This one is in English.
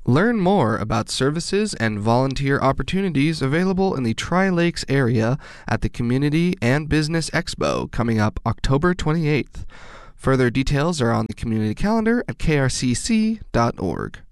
Learn more about services and volunteer opportunities available in the Tri-Lakes area at the Community and Business Expo coming up October 28th. Further details are on the community calendar at krcc.org.